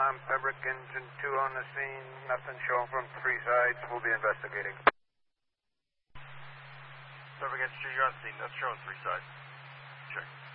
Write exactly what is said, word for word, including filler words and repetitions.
com, Pembroke engine two on the scene, nothing showing from three sides, we'll be investigating. Pembroke engine two, you're on the scene, nothing showing three sides. Check.